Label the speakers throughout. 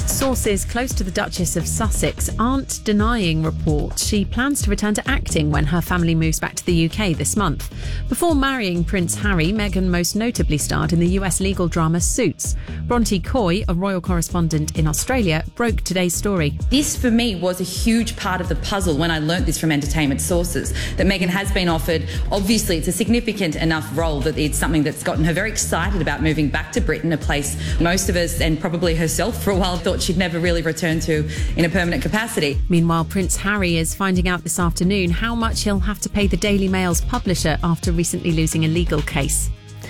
Speaker 1: Sources close to the Duchess of Sussex aren't denying reports she plans to return to acting when her family moves back to the UK this month. Before marrying Prince Harry, Meghan most notably starred in the US legal drama Suits. Bronte Coy, a royal correspondent in Australia, broke today's story.
Speaker 2: This, for me, was a huge part of the puzzle when I learnt this from entertainment sources, that Meghan has been offered. Obviously, it's a significant enough role that it's something that's gotten her very excited about moving back to Britain, a place most of us, and probably herself for a while, thought she'd never really return to in a permanent capacity.
Speaker 1: Meanwhile, Prince Harry is finding out this afternoon how much he'll have to pay the Daily Mail's publisher after recently losing a legal case.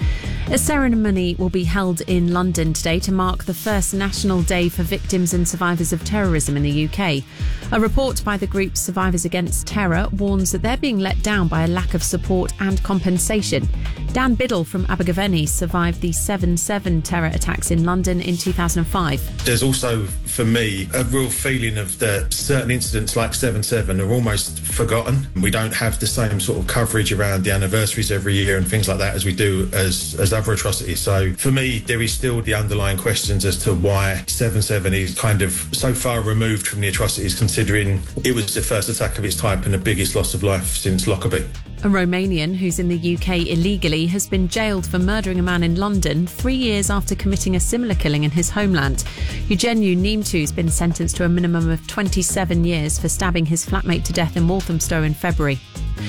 Speaker 1: A ceremony will be held in London today to mark the first National Day for Victims and Survivors of Terrorism in the UK. A report by the group Survivors Against Terror warns that they're being let down by a lack of support and compensation. Dan Biddle from Abergavenny survived the 7/7 terror attacks in London in 2005.
Speaker 3: There's also, for me, a real feeling of that certain incidents like 7/7 are almost forgotten. We don't have the same sort of coverage around the anniversaries every year and things like that as we do as other atrocities. So for me, there is still the underlying questions as to why 7/7 is kind of so far removed from the atrocities, considering it was the first attack of its type and the biggest loss of life since Lockerbie.
Speaker 1: A Romanian who's in the UK illegally has been jailed for murdering a man in London 3 years after committing a similar killing in his homeland. Eugeniu Nimtu's been sentenced to a minimum of 27 years for stabbing his flatmate to death in Walthamstow in February.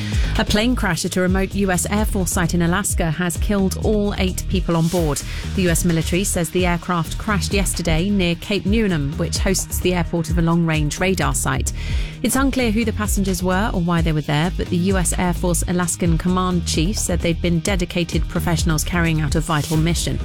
Speaker 1: A plane crash at a remote US Air Force site in Alaska has killed all 8 people on board. The US military says the aircraft crashed yesterday near Cape Newnham, which hosts the airport of a long-range radar site. It's unclear who the passengers were or why they were there, but the US Air Force Alaskan Command Chief said they'd been dedicated professionals carrying out a vital mission.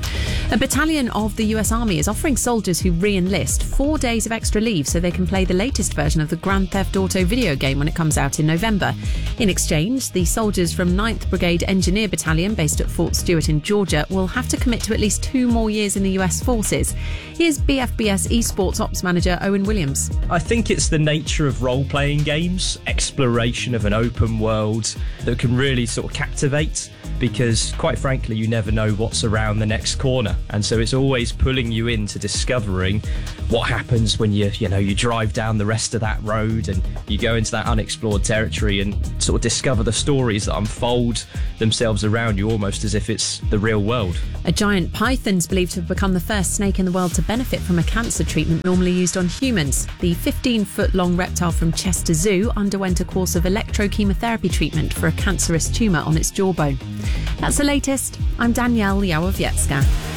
Speaker 1: A battalion of the US Army is offering soldiers who re-enlist 4 days of extra leave so they can play the latest version of the Grand Theft Auto video game when it comes out in November. In exchange, the soldiers from 9th Brigade Engineer Battalion, based at Fort Stewart in Georgia, will have to commit to at least 2 more years in the US forces. Here's BFBS eSports Ops Manager Owen Williams.
Speaker 4: I think it's the nature of role-playing games, exploration of an open world, that can really sort of captivate, because quite frankly you never know what's around the next corner, and so it's always pulling you into discovering what happens when you drive down the rest of that road and you go into that unexplored territory and sort of discover the stories that unfold themselves around you, almost as if it's the real world.
Speaker 1: A giant python's believed to have become the first snake in the world to benefit from a cancer treatment normally used on humans. The 15-foot-long reptile from Chester Zoo underwent a course of electrochemotherapy treatment for a cancerous tumour on its jawbone. That's the latest. I'm Danielle Yawowiecka.